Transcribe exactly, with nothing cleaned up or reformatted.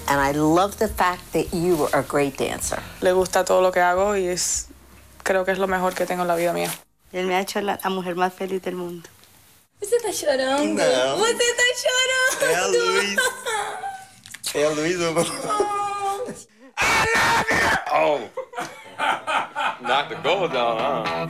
And I love the fact that you are a great dancer. Le gusta todo lo que hago y es, creo que es lo mejor que tengo en la vida mía. Él me ha hecho la, la mujer más feliz del mundo. Você tá chorando? Não. Você tá chorando? É a Luiz. É a Luiz. Eu... Oh. Knocked the gold down, huh?